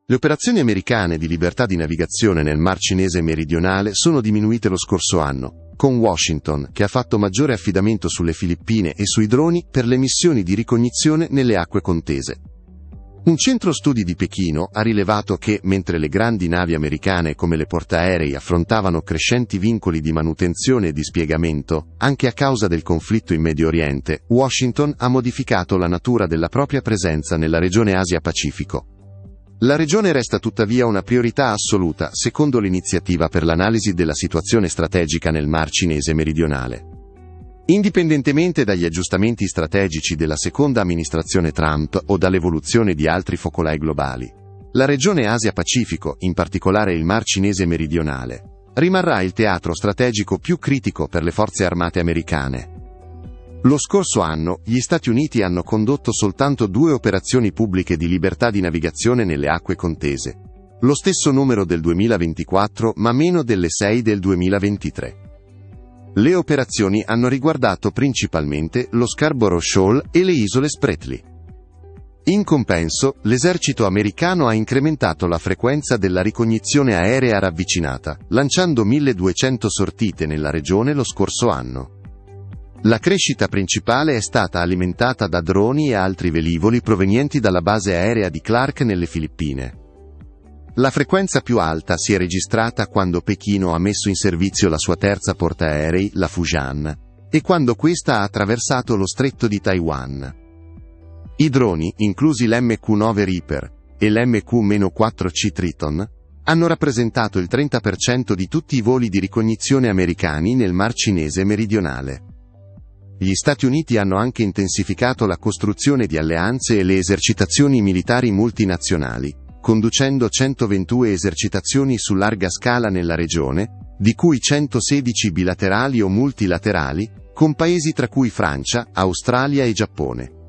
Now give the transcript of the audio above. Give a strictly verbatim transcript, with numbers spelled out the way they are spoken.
Le operazioni americane di libertà di navigazione nel Mar Cinese meridionale sono diminuite lo scorso anno, con Washington che ha fatto maggiore affidamento sulle Filippine e sui droni per le missioni di ricognizione nelle acque contese. Un centro studi di Pechino ha rilevato che, mentre le grandi navi americane come le portaerei affrontavano crescenti vincoli di manutenzione e di spiegamento, anche a causa del conflitto in Medio Oriente, Washington ha modificato la natura della propria presenza nella regione Asia-Pacifico. La regione resta tuttavia una priorità assoluta, secondo l'iniziativa per l'analisi della situazione strategica nel Mar Cinese meridionale. Indipendentemente dagli aggiustamenti strategici della seconda amministrazione Trump o dall'evoluzione di altri focolai globali, la regione Asia-Pacifico, in particolare il Mar Cinese meridionale, rimarrà il teatro strategico più critico per le forze armate americane. Lo scorso anno, gli Stati Uniti hanno condotto soltanto due operazioni pubbliche di libertà di navigazione nelle acque contese, lo stesso numero del duemilaventiquattro ma meno delle sei del duemilaventitré. Le operazioni hanno riguardato principalmente lo Scarborough Shoal e le isole Spratly. In compenso, l'esercito americano ha incrementato la frequenza della ricognizione aerea ravvicinata, lanciando milleduecento sortite nella regione lo scorso anno. La crescita principale è stata alimentata da droni e altri velivoli provenienti dalla base aerea di Clark nelle Filippine. La frequenza più alta si è registrata quando Pechino ha messo in servizio la sua terza portaerei, la Fujian, e quando questa ha attraversato lo stretto di Taiwan. I droni, inclusi l'M Q nove Reaper e l'M Q quattro C Triton, hanno rappresentato il trenta per cento di tutti i voli di ricognizione americani nel Mar Cinese meridionale. Gli Stati Uniti hanno anche intensificato la costruzione di alleanze e le esercitazioni militari multinazionali, conducendo centoventidue esercitazioni su larga scala nella regione, di cui centosedici bilaterali o multilaterali, con paesi tra cui Francia, Australia e Giappone.